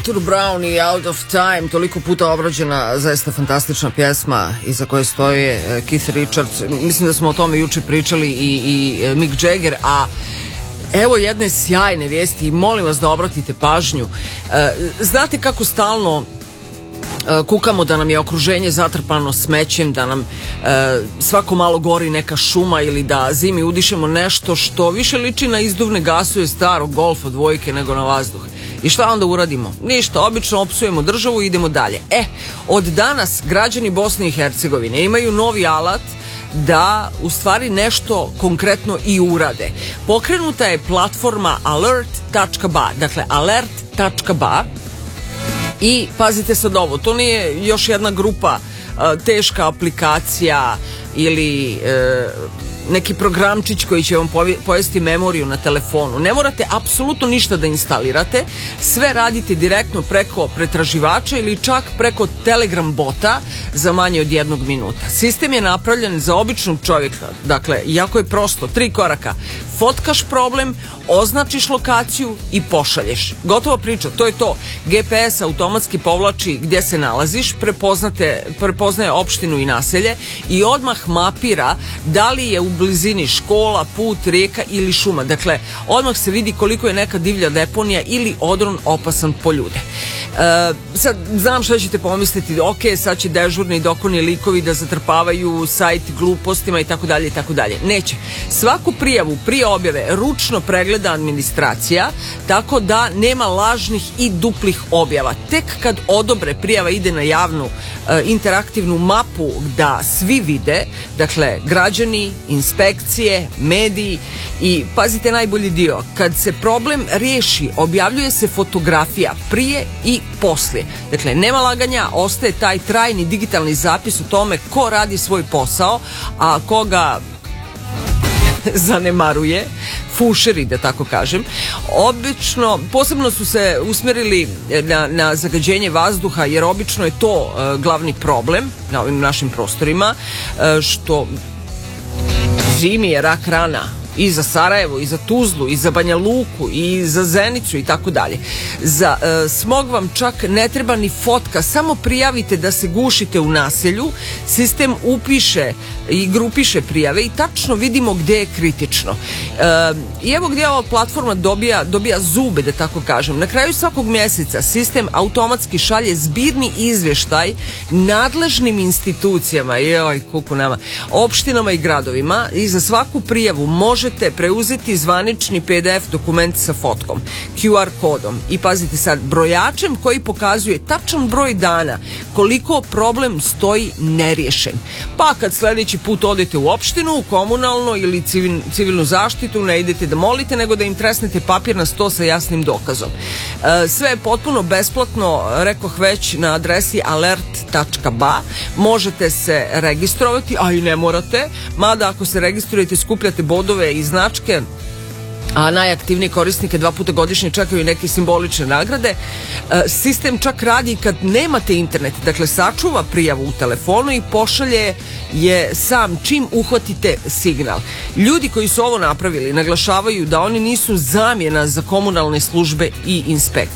Arthur Brown i Out of Time, toliko puta obrađena, zaista fantastična pjesma iza koje stoje Keith Richards. Mislim da smo o tome juče pričali i Mick Jagger, a evo jedne sjajne vijesti i molim vas da obratite pažnju. Znate kako stalno kukamo da nam je okruženje zatrpano smećem, da nam svako malo gori neka šuma ili da zimi udišemo nešto što više liči na izduvne gasove starog Golfa dvojke nego na vazduh. I šta onda uradimo? Ništa, obično opsujemo državu i idemo dalje. Od danas građani Bosne i Hercegovine imaju novi alat da u stvari nešto konkretno i urade. Pokrenuta je platforma alert.ba, dakle alert.ba. I pazite sad ovo, to nije još jedna grupa, teška aplikacija ili neki programčić koji će vam pojesti memoriju na telefonu. Ne morate apsolutno ništa da instalirate, sve radite direktno preko pretraživača ili čak preko Telegram bota za manje od 1 minuta. Sistem je napravljen za običnog čovjeka, dakle, jako je prosto, 3 koraka. Fotkaš problem, označiš lokaciju i pošalješ. Gotova priča, to je to. GPS automatski povlači gdje se nalaziš, prepoznaje opštinu i naselje i odmah mapira da li je u blizini škola, put, rijeka ili šuma. Dakle, odmah se vidi koliko je neka divlja deponija ili odron opasan po ljude. Sad, znam što ćete pomisliti, ok, sad će dežurni dokoni likovi da zatrpavaju sajt glupostima i tako dalje i tako dalje. Neće. Svaku prijavu prije objave ručno pregleda administracija, tako da nema lažnih i duplih objava. Tek kad odobre, prijava ide na javnu interaktivnu mapu da svi vide, dakle, građani, inspekcije, mediji i pazite najbolji dio, kad se problem riješi, objavljuje se fotografija prije i poslije. Dakle, nema laganja, ostaje taj trajni digitalni zapis o tome ko radi svoj posao, a koga zanemaruje, fušeri, da tako kažem. Obično, posebno su se usmjerili na zagađenje vazduha, jer obično je to glavni problem na ovim našim prostorima, što zimi je rak rana i za Sarajevo, i za Tuzlu, i za Banja Luku, i za Zenicu i tako dalje. Za smog vam čak ne treba ni fotka, samo prijavite da se gušite u naselju, sistem upiše i grupiše prijave i tačno vidimo gdje je kritično. I evo gdje ova platforma dobija zube, da tako kažem. Na kraju svakog mjeseca sistem automatski šalje zbirni izvještaj nadležnim institucijama, opštinama i gradovima, i za svaku prijavu možete preuzeti zvanični PDF dokument sa fotkom, QR kodom i pazite sad, brojačem koji pokazuje tačan broj dana koliko problem stoji neriješen. Pa kad sljedeći put odete u opštinu, u komunalno ili civilnu zaštitu, ne idete da molite, nego da im tresnete papir na sto sa jasnim dokazom. Sve je potpuno besplatno, rekoh već, na adresi alert.ba. Možete se registrovati, a i ne morate, mada ako se registrujete skupljate bodove i značke, a najaktivnije korisnike 2 puta godišnje čekaju neke simbolične nagrade. Sistem čak radi kad nemate internet, dakle sačuva prijavu u telefonu i pošalje je sam čim uhvatite signal. Ljudi koji su ovo napravili naglašavaju da oni nisu zamjena za komunalne službe i inspekcije.